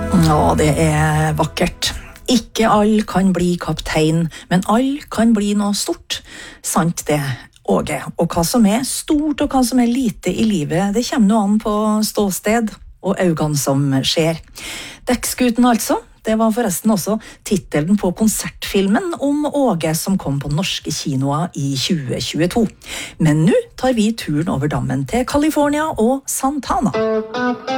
Ja, det vakkert. Ikke alle kan bli kaptein, men alle kan bli noe stort. Sant det, Åge. Og hva som stort og hva som lite i livet, det kommer nå an på ståsted og øynene som ser. Dekkskuten altså, det var forresten også titelen på konsertfilmen om Åge som kom på norske kinoer i 2022. Men nå tar vi turen over dammen til California og Santana.